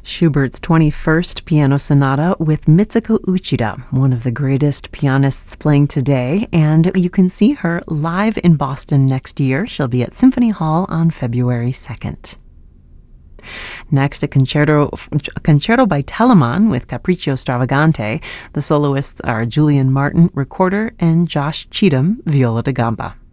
Schubert's 21st Piano Sonata with Mitsuko Uchida, one of the greatest pianists playing today, and you can see her live in Boston next year. She'll be at Symphony Hall on February 2nd. Next, a concerto by Telemann with Capriccio Stravagante. The soloists are Julian Martin, recorder, and Josh Cheatham, viola da gamba.